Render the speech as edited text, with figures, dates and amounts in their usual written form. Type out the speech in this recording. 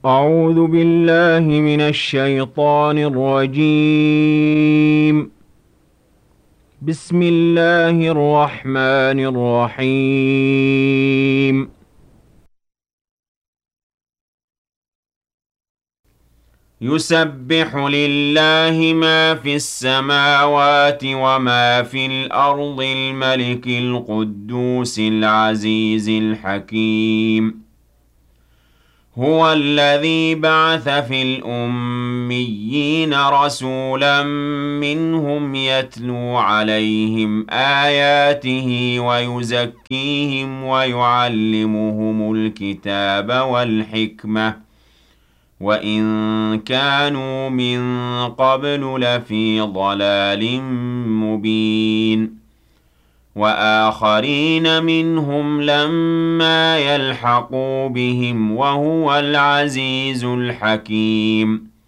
أعوذ بالله من الشيطان الرجيم. بسم الله الرحمن الرحيم. يسبح لله ما في السماوات وما في الأرض الملك القدوس العزيز الحكيم. هو الذي بعث في الأميين رسولا منهم يتلو عليهم آياته ويزكيهم ويعلمهم الكتاب والحكمة وإن كانوا من قبل لفي ضلال مبين. وآخرين منهم لما يلحقوا بهم وهو العزيز الحكيم.